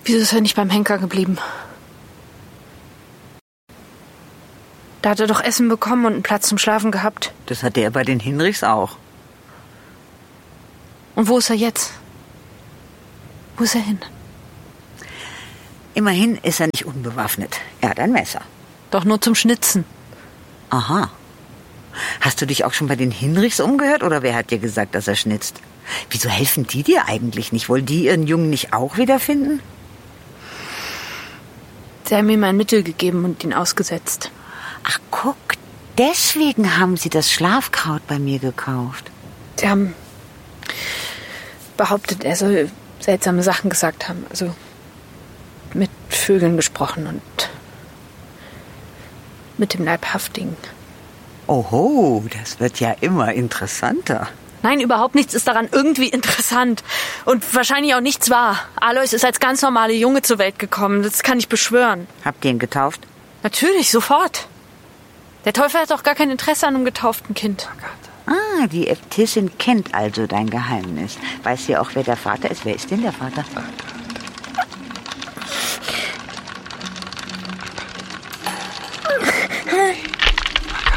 Wieso ist er nicht beim Henker geblieben? Da hat er doch Essen bekommen und einen Platz zum Schlafen gehabt. Das hatte er bei den Hinrichs auch. Und wo ist er jetzt? Wo ist er hin? Immerhin ist er nicht unbewaffnet. Er hat ein Messer. Doch nur zum Schnitzen. Aha. Hast du dich auch schon bei den Hinrichs umgehört oder wer hat dir gesagt, dass er schnitzt? Wieso helfen die dir eigentlich nicht? Wollen die ihren Jungen nicht auch wiederfinden? Sie haben ihm ein Mittel gegeben und ihn ausgesetzt. Ach, guck, deswegen haben sie das Schlafkraut bei mir gekauft. Sie haben behauptet, er soll seltsame Sachen gesagt haben. Also mit Vögeln gesprochen und mit dem Leibhaftigen. Oho, das wird ja immer interessanter. Nein, überhaupt nichts ist daran irgendwie interessant. Und wahrscheinlich auch nichts wahr. Alois ist als ganz normale Junge zur Welt gekommen. Das kann ich beschwören. Habt ihr ihn getauft? Natürlich, sofort. Der Teufel hat doch gar kein Interesse an einem getauften Kind. Ah, die Äbtissin kennt also dein Geheimnis. Weiß sie auch, wer der Vater ist? Wer ist denn der Vater?